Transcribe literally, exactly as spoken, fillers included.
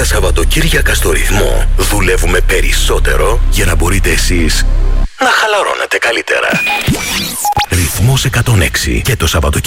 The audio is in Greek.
Τα Σαββατοκύριακα στο Ρυθμό δουλεύουμε περισσότερο για να μπορείτε εσείς να χαλαρώνετε καλύτερα. Ρυθμός εκατόν έξι και το Σαββατοκύριακο